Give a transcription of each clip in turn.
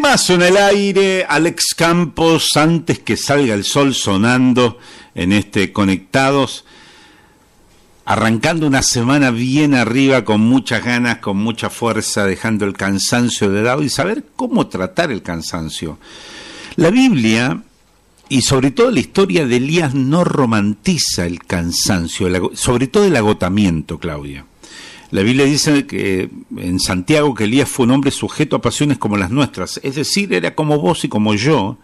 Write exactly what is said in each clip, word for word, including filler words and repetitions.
Temazo en el aire, Alex Campos, Antes que salga el sol, sonando en este Conectados, arrancando una semana bien arriba, con muchas ganas, con mucha fuerza, dejando el cansancio de lado y saber cómo tratar el cansancio. La Biblia, y sobre todo la historia de Elías, no romantiza el cansancio, el, sobre todo el agotamiento, Claudia. La Biblia dice que en Santiago que Elías fue un hombre sujeto a pasiones como las nuestras, es decir, era como vos y como yo.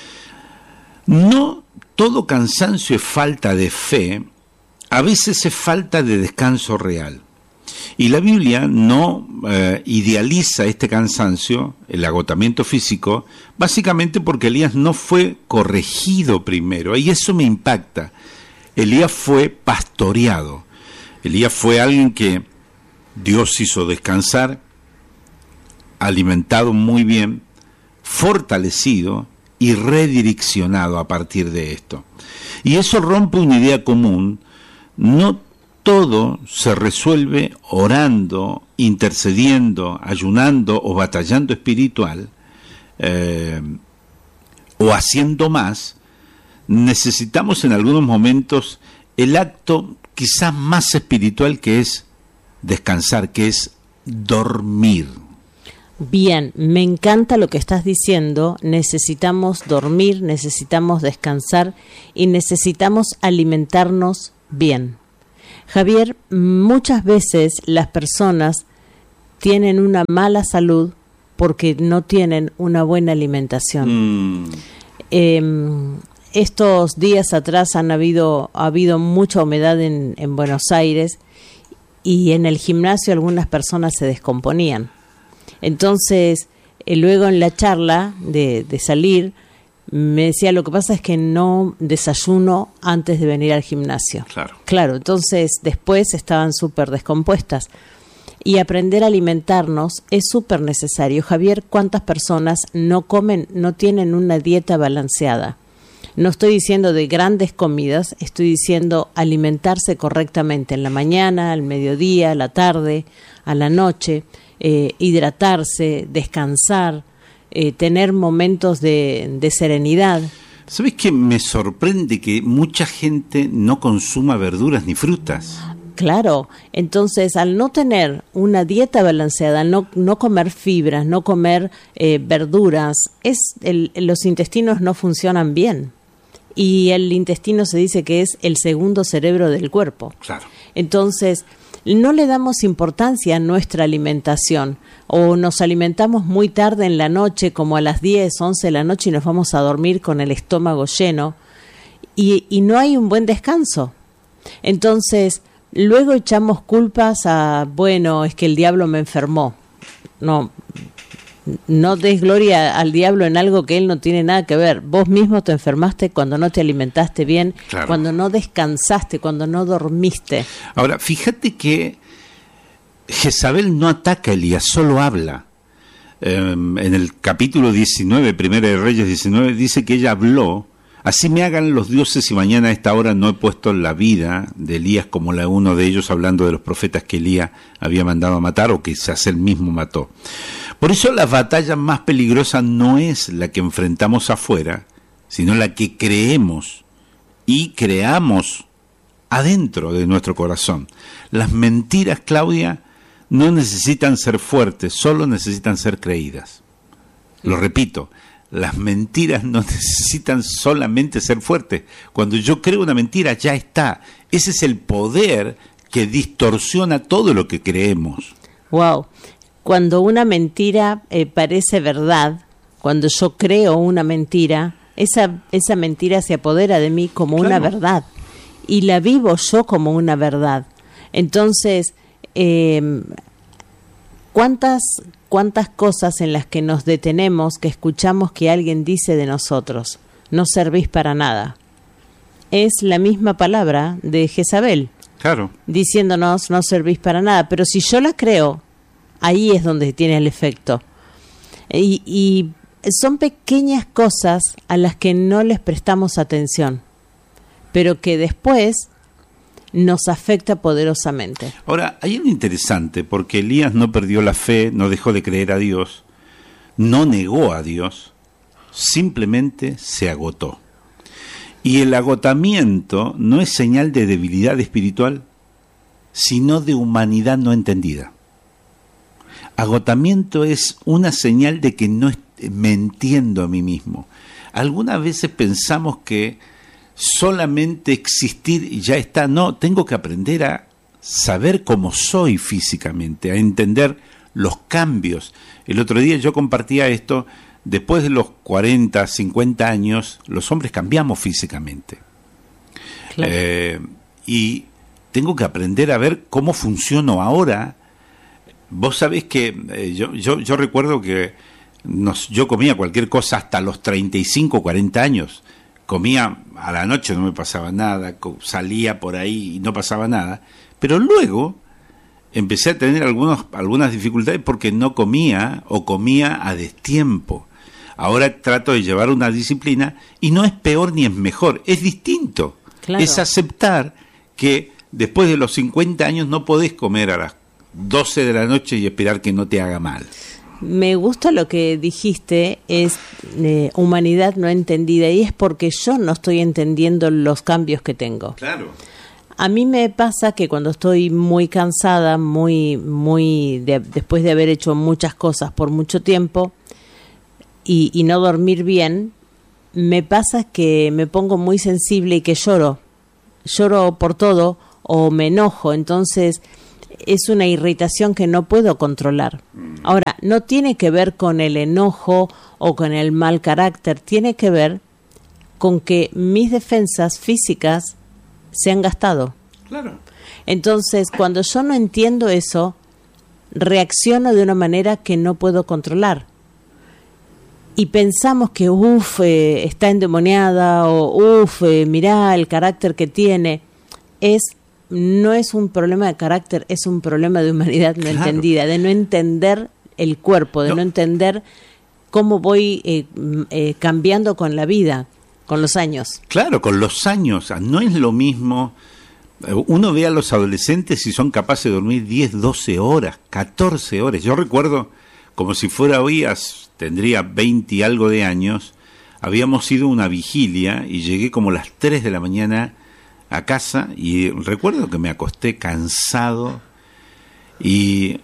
No todo cansancio es falta de fe, a veces es falta de descanso real. Y la Biblia no eh, idealiza este cansancio, el agotamiento físico, básicamente porque Elías no fue corregido primero, y eso me impacta. Elías fue pastoreado. Elías fue alguien que Dios hizo descansar, alimentado muy bien, fortalecido y redireccionado a partir de esto. Y eso rompe una idea común. No todo se resuelve orando, intercediendo, ayunando o batallando espiritual, eh, o haciendo más. Necesitamos en algunos momentos el acto quizás más espiritual, que es descansar, que es dormir. Bien, me encanta lo que estás diciendo. Necesitamos dormir, necesitamos descansar y necesitamos alimentarnos bien. Javier, muchas veces las personas tienen una mala salud porque no tienen una buena alimentación. Mm. Eh, estos días atrás han habido, ha habido mucha humedad en, en Buenos Aires, y en el gimnasio algunas personas se descomponían. Entonces, eh, luego en la charla de, de salir, me decía, lo que pasa es que no desayuno antes de venir al gimnasio. Claro. Claro, entonces después estaban súper descompuestas. Y aprender a alimentarnos es súper necesario. Javier, ¿cuántas personas no comen, no tienen una dieta balanceada? No estoy diciendo de grandes comidas, estoy diciendo alimentarse correctamente en la mañana, al mediodía, a la tarde, a la noche, eh, hidratarse, descansar, eh, tener momentos de, de serenidad. ¿Sabes qué? Me sorprende que mucha gente no consuma verduras ni frutas. Claro, entonces al no tener una dieta balanceada, no, no comer fibras, no comer eh, verduras, es el, los intestinos no funcionan bien. Y el intestino se dice que es el segundo cerebro del cuerpo. Claro. Entonces, no le damos importancia a nuestra alimentación, o nos alimentamos muy tarde en la noche, como a las diez, once de la noche, y nos vamos a dormir con el estómago lleno, y, y no hay un buen descanso. Entonces, luego echamos culpas a, bueno, es que el diablo me enfermó. No, no des gloria al diablo en algo que él no tiene nada que ver. Vos mismo te enfermaste cuando no te alimentaste bien, claro, cuando no descansaste, cuando no dormiste. Ahora, fíjate que Jezabel no ataca a Elías, solo habla. Eh, en el capítulo diecinueve, Primera de Reyes diecinueve, dice que ella habló: así me hagan los dioses, y mañana a esta hora no he puesto la vida de Elías como la de uno de ellos, hablando de los profetas que Elías había mandado a matar, o quizás él mismo mató. Por eso la batalla más peligrosa no es la que enfrentamos afuera, sino la que creemos y creamos adentro de nuestro corazón. Las mentiras, Claudia, no necesitan ser fuertes, solo necesitan ser creídas. Lo repito, las mentiras no necesitan solamente ser fuertes. Cuando yo creo una mentira, ya está. Ese es el poder que distorsiona todo lo que creemos. Wow. Cuando una mentira eh, parece verdad, cuando yo creo una mentira, esa, esa mentira se apodera de mí como claro, una verdad, y la vivo yo como una verdad. Entonces, eh, ¿cuántas, cuántas cosas en las que nos detenemos, que escuchamos que alguien dice de nosotros, no servís para nada? Es la misma palabra de Jezabel, claro, diciéndonos no servís para nada, pero si yo la creo, ahí es donde tiene el efecto. Y, y son pequeñas cosas a las que no les prestamos atención, pero que después nos afecta poderosamente. Ahora, hay algo interesante, porque Elías no perdió la fe, no dejó de creer a Dios, no negó a Dios, simplemente se agotó. Y el agotamiento no es señal de debilidad espiritual, sino de humanidad no entendida. Agotamiento es una señal de que no me entiendo a mí mismo. Algunas veces pensamos que solamente existir y ya está. No, tengo que aprender a saber cómo soy físicamente, a entender los cambios. El otro día yo compartía esto. Después de los cuarenta, cincuenta años, los hombres cambiamos físicamente. Claro. Eh, y tengo que aprender a ver cómo funciono ahora. Vos sabés que eh, yo, yo, yo recuerdo que nos, yo comía cualquier cosa hasta los treinta y cinco, cuarenta años. Comía a la noche, no me pasaba nada, salía por ahí y no pasaba nada. Pero luego empecé a tener algunos, algunas dificultades porque no comía o comía a destiempo. Ahora trato de llevar una disciplina y no es peor ni es mejor, es distinto. Claro. Es aceptar que después de los cincuenta años no podés comer a las doce de la noche y esperar que no te haga mal. Me gusta lo que dijiste, es eh, humanidad no entendida, y es porque yo no estoy entendiendo los cambios que tengo. Claro. A mí me pasa que cuando estoy muy cansada, muy, muy de, después de haber hecho muchas cosas por mucho tiempo, Y, y no dormir bien, me pasa que me pongo muy sensible y que lloro, lloro por todo o me enojo, entonces es una irritación que no puedo controlar. Ahora, no tiene que ver con el enojo o con el mal carácter, tiene que ver con que mis defensas físicas se han gastado. Claro. Entonces, cuando yo no entiendo eso, reacciono de una manera que no puedo controlar. Y pensamos que, uff, eh, está endemoniada, o uff, eh, mirá el carácter que tiene. Es, no es un problema de carácter, es un problema de humanidad no claro. entendida, de no entender el cuerpo, de no, no entender cómo voy eh, eh, cambiando con la vida, con los años. Claro, con los años. No es lo mismo. Uno ve a los adolescentes y son capaces de dormir diez, doce horas, catorce horas. Yo recuerdo, como si fuera hoy, tendría veinte y algo de años, habíamos ido a una vigilia y llegué como a las tres de la mañana a casa y recuerdo que me acosté cansado y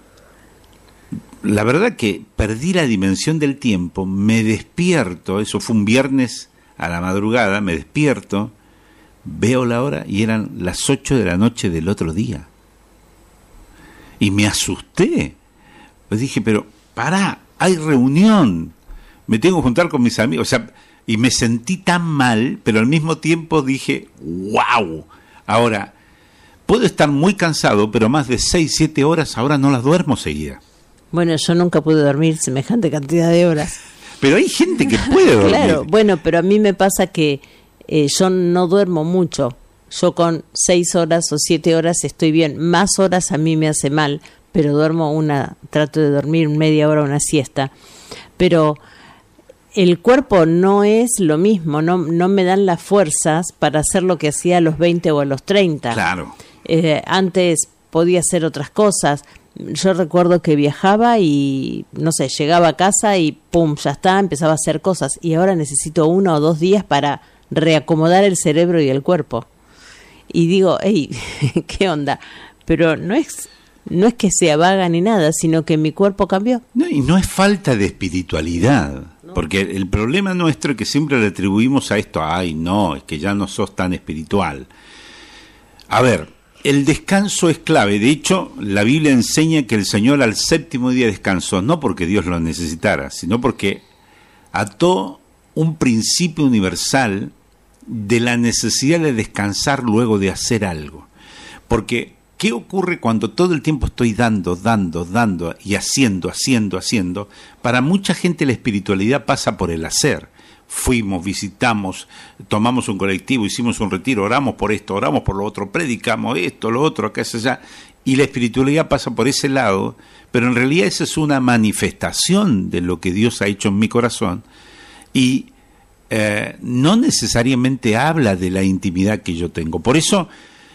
la verdad que perdí la dimensión del tiempo. Me despierto, eso fue un viernes a la madrugada, me despierto, veo la hora y eran las ocho de la noche del otro día y me asusté. Pues dije, pero pará, hay reunión, me tengo que juntar con mis amigos, o sea, y me sentí tan mal, pero al mismo tiempo dije, wow. Ahora, puedo estar muy cansado, pero más de seis, siete horas ahora no las duermo seguidas. Bueno, yo nunca pude dormir semejante cantidad de horas. Pero hay gente que puede dormir. Claro, bueno, pero a mí me pasa que eh, yo no duermo mucho. Yo con seis horas o siete horas estoy bien. Más horas a mí me hace mal, pero duermo una, trato de dormir media hora, una siesta. Pero el cuerpo no es lo mismo, no, no me dan las fuerzas para hacer lo que hacía a los veinte o a los treinta. Claro. Eh, antes podía hacer otras cosas. Yo recuerdo que viajaba y, no sé, llegaba a casa y pum, ya está, empezaba a hacer cosas. Y ahora necesito uno o dos días para reacomodar el cerebro y el cuerpo. Y digo, hey, ¿qué onda? Pero no es... No es que sea vaga ni nada, sino que mi cuerpo cambió. No, y no es falta de espiritualidad, no. Porque el problema nuestro es que siempre le atribuimos a esto, ay, no, es que ya no sos tan espiritual. A ver, el descanso es clave. De hecho, la Biblia enseña que el Señor al séptimo día descansó, no porque Dios lo necesitara, sino porque ató un principio universal de la necesidad de descansar luego de hacer algo. Porque ¿qué ocurre cuando todo el tiempo estoy dando, dando, dando y haciendo, haciendo, haciendo? Para mucha gente la espiritualidad pasa por el hacer. Fuimos, visitamos, tomamos un colectivo, hicimos un retiro, oramos por esto, oramos por lo otro, predicamos esto, lo otro, acá, allá. Y la espiritualidad pasa por ese lado, pero en realidad esa es una manifestación de lo que Dios ha hecho en mi corazón y eh, no necesariamente habla de la intimidad que yo tengo. Por eso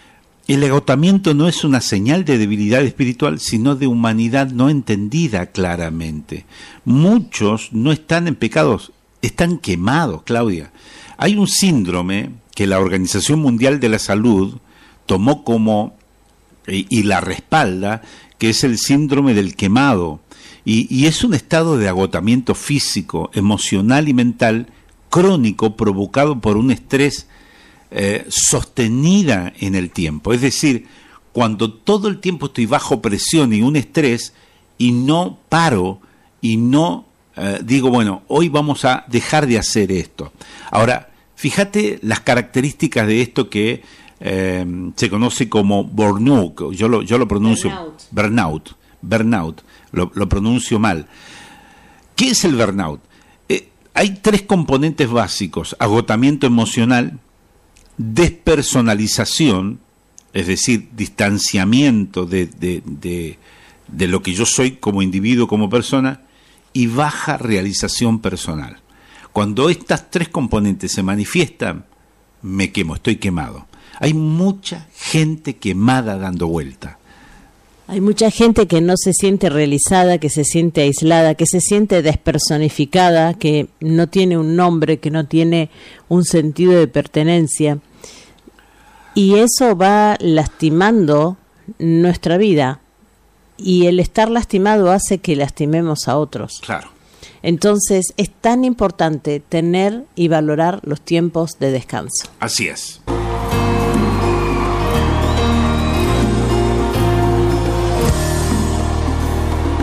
El agotamiento no es una señal de debilidad espiritual, sino de humanidad no entendida claramente. Muchos no están en pecados, están quemados, Claudia. Hay un síndrome que la Organización Mundial de la Salud tomó como, y, y la respalda, que es el síndrome del quemado. Y, y es un estado de agotamiento físico, emocional y mental crónico provocado por un estrés Eh, sostenida en el tiempo. Es decir, cuando todo el tiempo estoy bajo presión y un estrés y no paro y no eh, digo, bueno, hoy vamos a dejar de hacer esto. Ahora, fíjate las características de esto que eh, se conoce como burnout. Yo lo, yo lo pronuncio burnout, burnout, burnout lo, lo pronuncio mal. ¿Qué es el burnout? Eh, hay tres componentes básicos: agotamiento emocional, despersonalización, es decir, distanciamiento de, de, de, de lo que yo soy como individuo, como persona, y baja realización personal. Cuando estas tres componentes se manifiestan, me quemo, estoy quemado. Hay mucha gente quemada dando vuelta. Hay mucha gente que no se siente realizada, que se siente aislada, que se siente despersonificada, que no tiene un nombre, que no tiene un sentido de pertenencia. Y eso va lastimando nuestra vida. Y el estar lastimado hace que lastimemos a otros. Claro. Entonces es tan importante tener y valorar los tiempos de descanso. Así es.